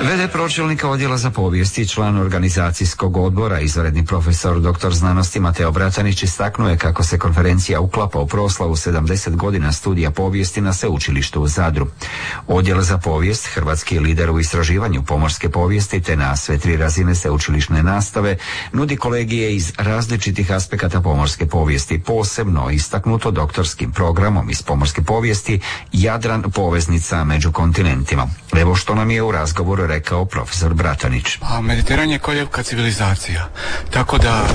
V.d. pročelnika odjela za povijest i član organizacijskog odbora, izvanredni profesor dr. znanosti Mateo Bratanić istaknuo je kako se konferencija uklapa u proslavu 70 godina studija povijesti na sveučilištu u Zadru. Odjel za povijest, hrvatski lider u istraživanju pomorske povijesti te na sve 3 razine sveučilišne nastave, nudi kolegije iz različitih aspekata pomorske povijesti, posebno istaknuto doktorskim programom iz pomorske povijesti Jadran poveznica među kontinentima. Evo što nam je u razgovoru rekao profesor Bratanić. Mediteran je koljevka civilizacija, tako da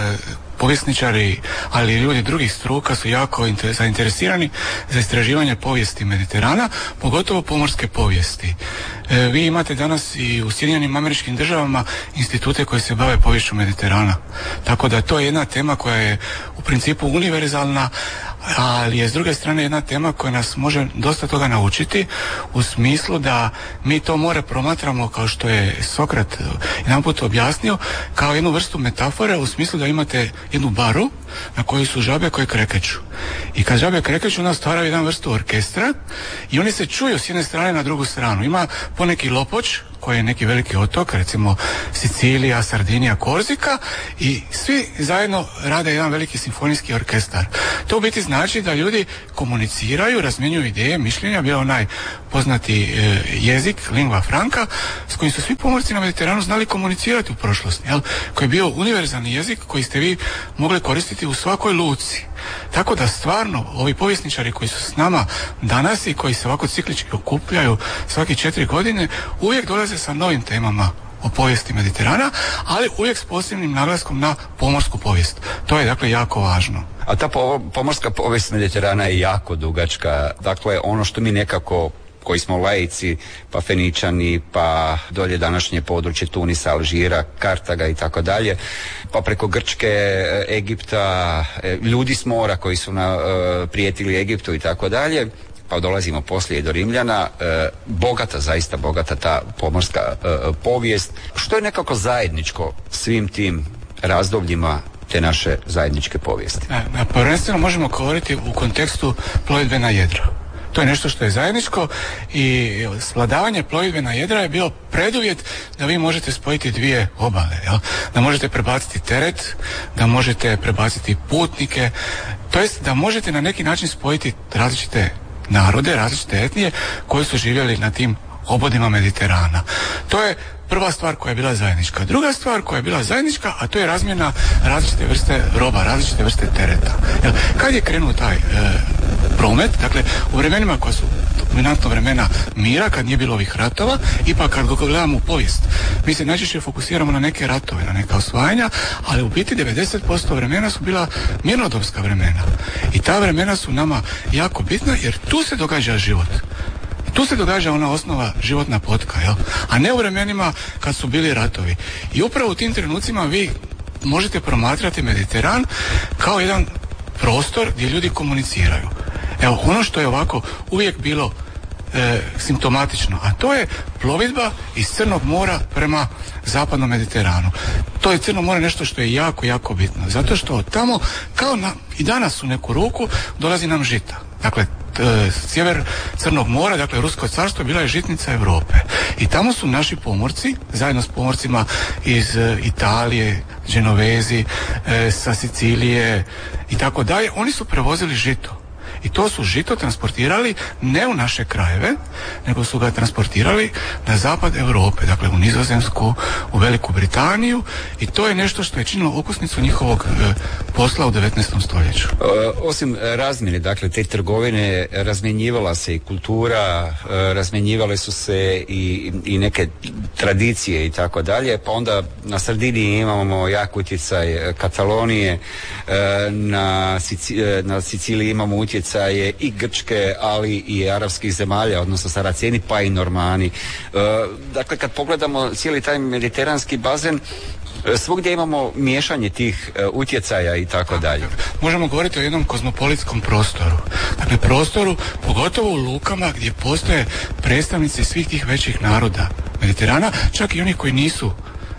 povjesničari, ali i ljudi drugih struka su jako zainteresirani za istraživanje povijesti Mediterana, pogotovo pomorske povijesti. Vi imate danas i u Sjedinjenim Američkim Državama institute koji se bave poviješću Mediterana, tako da to je jedna tema koja je u principu univerzalna, ali je s druge strane jedna tema koja nas može dosta toga naučiti, u smislu da mi to more promatramo, kao što je Sokrat jedanput objasnio, kao jednu vrstu metafore, u smislu da imate jednu baru na kojoj su žabe koje krekeću. I kad žabe krekeću, ona stvaraju jedan vrstu orkestra i oni se čuju s jedne strane na drugu stranu. Ima poneki lopoč koji je neki veliki otok, recimo Sicilija, Sardinija, Korzika, i svi zajedno rade jedan veliki simfonijski orkestar. To u biti znači da ljudi komuniciraju, razmjenjuju ideje, mišljenja, bio onaj poznati jezik, lingua franca, s kojim su svi pomorci na Mediteranu znali komunicirati u prošlosti, koji je bio univerzalni jezik koji ste vi mogli koristiti u svakoj luci. Tako da stvarno ovi povjesničari koji su s nama danas i koji se ovako ciklički okupljaju svaki 4 godine, uvijek dolaze sa novim temama o povijesti Mediterana, ali uvijek s posebnim naglaskom na pomorsku povijest. To je dakle jako važno. A ta pomorska povijest Mediterana je jako dugačka. Dakle, ono što mi nekako, koji smo laici, pa Feničani, pa dolje današnje područje Tunisa, Alžira, Kartaga i tako dalje, pa preko Grčke, Egipta, ljudi s mora koji su prijetili Egiptu i tako dalje, pa dolazimo poslije i do Rimljana. Bogata, zaista bogata ta pomorska povijest. Što je nekako zajedničko svim tim razdobljima te naše zajedničke povijesti? Prvenstveno možemo govoriti u kontekstu plovidbe na jedro. To je nešto što je zajedničko i svladavanje plovidbe na jedra je bio preduvjet da vi možete spojiti 2 obale, da možete prebaciti teret, da možete prebaciti putnike, to jest da možete na neki način spojiti različite narode, različite etnije koji su živjeli na tim obodima Mediterana. To je prva stvar koja je bila zajednička. Druga stvar koja je bila zajednička, a to je razmjena različite vrste roba, različite vrste tereta. Kad je krenuo taj promet, dakle u vremenima koja su dominantno vremena mira, kad nije bilo ovih ratova, ipak kad gledamo u povijest, mi se najčešće fokusiramo na neke ratove, na neka osvajanja, ali u biti 90% vremena su bila mirnodopska vremena. I ta vremena su nama jako bitna jer tu se događa život. Tu se događa ona osnova životna potka, a ne u vremenima kad su bili ratovi. I upravo u tim trenucima vi možete promatrati Mediteran kao jedan prostor gdje ljudi komuniciraju. Evo, ono što je ovako uvijek bilo simptomatično, a to je plovidba iz Crnog mora prema zapadnom Mediteranu. To je Crno more nešto što je jako, jako bitno, zato što tamo, i danas u neku ruku, dolazi nam žita. Dakle, sjever Crnog mora, dakle Rusko carstvo, bila je žitnica Europe. I tamo su naši pomorci, zajedno s pomorcima iz Italije, Genovezi, sa Sicilije i tako dalje, oni su prevozili žito. I to su žito transportirali ne u naše krajeve, nego su ga transportirali na zapad Europe, dakle u Nizozemsku, u Veliku Britaniju, i to je nešto što je činilo okosnicu njihovog posla u 19. stoljeću. Osim razmjene, dakle te trgovine, razmjenjivala se i kultura, razmjenjivale su se i neke tradicije i tako dalje, pa onda na Sardiniji imamo jak utjecaj Katalonije, na Siciliji imamo utjecaj i Grčke, ali i arapskih zemalja, odnosno Saraceni, pa i Normani. Dakle, kad pogledamo cijeli taj mediteranski bazen, svugdje imamo miješanje tih utjecaja i tako dalje. Možemo govoriti o jednom kozmopolitskom prostoru. Dakle, prostoru, pogotovo u lukama gdje postoje predstavnici svih tih većih naroda Mediterana, čak i oni koji nisu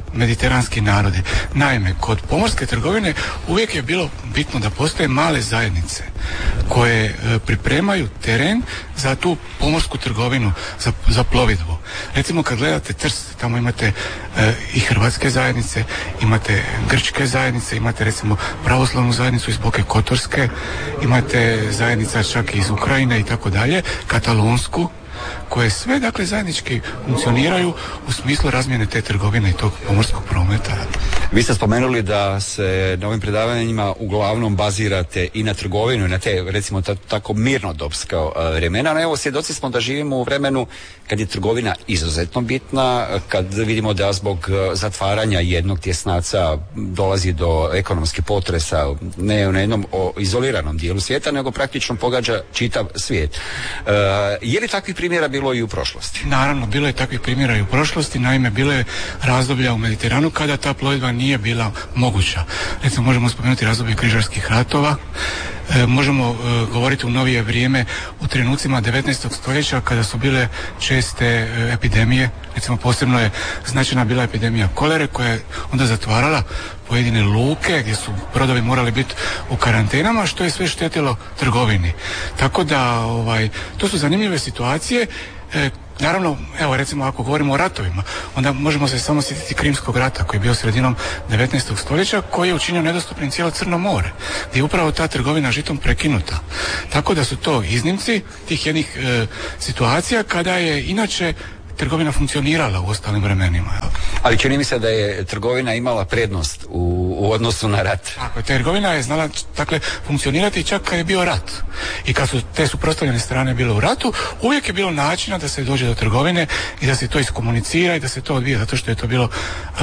mediteranski narodi. Naime, kod pomorske trgovine uvijek je bilo bitno da postoje male zajednice koje pripremaju teren za tu pomorsku trgovinu, za plovidbu. Recimo kad gledate Trst, tamo imate i hrvatske zajednice, imate grčke zajednice, imate recimo pravoslavnu zajednicu iz Boke Kotorske, imate zajednica čak iz Ukrajine i tako dalje, katalonsku, koje sve dakle zajednički funkcioniraju u smislu razmjene te trgovine i tog pomorskog prometa. Vi ste spomenuli da se na ovim predavanjima uglavnom bazirate i na trgovinu i na te recimo tako mirnodopska vremena, no evo svjedoci smo da živimo u vremenu kad je trgovina izuzetno bitna, kad vidimo da zbog zatvaranja jednog tjesnaca dolazi do ekonomskih potresa ne na jednom izoliranom dijelu svijeta, nego praktično pogađa čitav svijet. Je li takvih primjera bilo i u prošlosti? Naravno, bilo je takvih primjera i u prošlosti, naime bilo je razdoblja u Mediteranu kada ta plovidba nije bila moguća. Recimo možemo spomenuti razdoblje križarskih ratova, možemo govoriti u novije vrijeme u trenucima 19. stoljeća kada su bile česte epidemije, recimo posebno je značajna bila epidemija kolere koja je onda zatvarala pojedine luke gdje su brodovi morali biti u karantenama, što je sve štetilo trgovini. Tako da to su zanimljive situacije. Naravno, evo recimo ako govorimo o ratovima, onda možemo se samo sjetiti Krimskog rata koji je bio sredinom 19. stoljeća, koji je učinio nedostupnim cijelo Crno more, gdje je upravo ta trgovina žitom prekinuta. Tako da su to iznimci tih jednih situacija kada je inače trgovina funkcionirala u ostalim vremenima. Ali čini mi se da je trgovina imala prednost u odnosu na rat. Tako, trgovina je znala funkcionirati čak kad je bio rat. I kad su te suprotstavljene strane bile u ratu, uvijek je bilo načina da se dođe do trgovine i da se to iskomunicira i da se to odvija, zato što je to bilo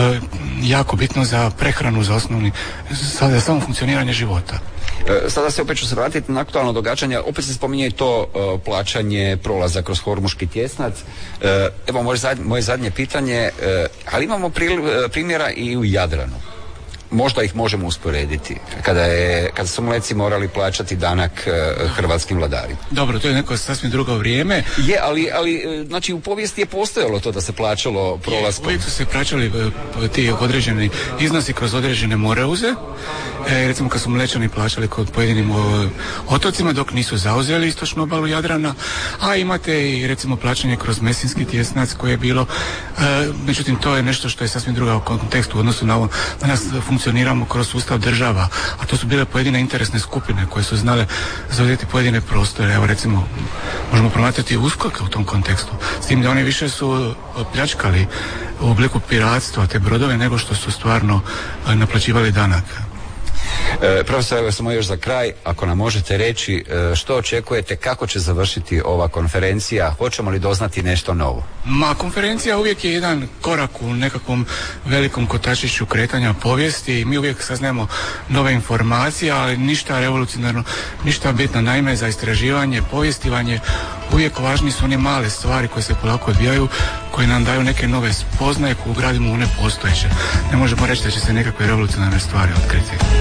jako bitno za prehranu, za samo funkcioniranje života. Sada se opet ću se vratiti na aktualno događanje, opet se spominje i to plaćanje prolaza kroz Hormuški tjesnac. Evo moje zadnje pitanje, ali imamo primjera i u Jadranu. Možda ih možemo usporediti kada su Mleci morali plaćati danak hrvatskim vladarima. Dobro, to je neko sasvim drugo vrijeme. Je, ali znači u povijesti je postojalo to da se plaćalo prolaskom. Uvijek su se plaćali ti određeni iznosi kroz određene moreuze. Recimo kad su Mlečani plaćali kod pojedinim otocima dok nisu zauzeli istočnu obalu Jadrana, a imate i recimo plaćanje kroz Mesinski tjesnac koje je bilo, međutim to je nešto što je sasvim druga u kontekstu u odnosu na ovo. Danas funkcioniramo kroz sustav država, a to su bile pojedine interesne skupine koje su znale zauzeti pojedine prostore. Evo recimo možemo promatrati USKOK u tom kontekstu, s tim da oni više su pljačkali u obliku piratstva te brodove nego što su stvarno naplaćivali danak. Profesor, evo samo još za kraj, ako nam možete reći što očekujete, kako će završiti ova konferencija, hoćemo li doznati nešto novo? Konferencija uvijek je jedan korak u nekakvom velikom kotačiću kretanja povijesti i mi uvijek saznajemo nove informacije, ali ništa revolucionarno, ništa bitno. Naime, za istraživanje, povjestivanje uvijek važni su one male stvari koje se polako odvijaju, koje nam daju neke nove spoznaje koje ugradimo u one postojeće. Ne možemo reći da će se nekakve revolucionarne stvari otkriti.